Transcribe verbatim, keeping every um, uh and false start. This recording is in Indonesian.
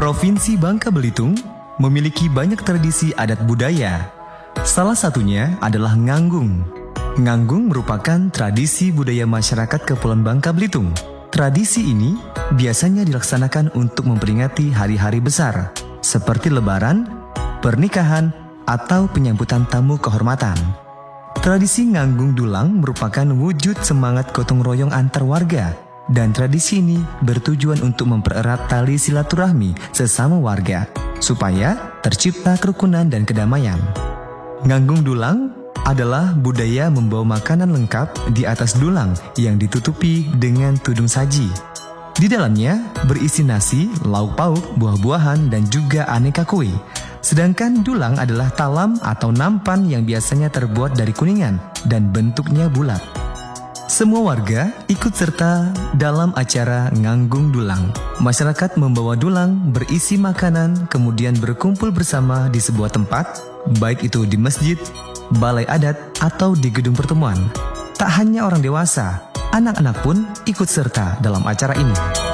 Provinsi Bangka Belitung memiliki banyak tradisi adat budaya. Salah satunya adalah nganggung. Nganggung merupakan tradisi budaya masyarakat Kepulauan Bangka Belitung. Tradisi ini biasanya dilaksanakan untuk memperingati hari-hari besar, seperti Lebaran, pernikahan, atau penyambutan tamu kehormatan. Tradisi nganggung dulang merupakan wujud semangat gotong royong antar warga, dan tradisi ini bertujuan untuk mempererat tali silaturahmi sesama warga, supaya tercipta kerukunan dan kedamaian. Nganggung dulang adalah budaya membawa makanan lengkap di atas dulang yang ditutupi dengan tudung saji. Di dalamnya berisi nasi, lauk pauk, buah-buahan, dan juga aneka kue. Sedangkan dulang adalah talam atau nampan yang biasanya terbuat dari kuningan dan bentuknya bulat. Semua warga ikut serta dalam acara nganggung dulang. Masyarakat membawa dulang berisi makanan kemudian berkumpul bersama di sebuah tempat, baik itu di masjid, balai adat, atau di gedung pertemuan. Tak hanya orang dewasa, anak-anak pun ikut serta dalam acara ini.